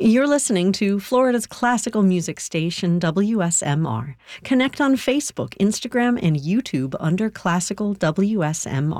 You're listening to Florida's classical music station, WSMR. Connect on Facebook, Instagram, and YouTube under Classical WSMR.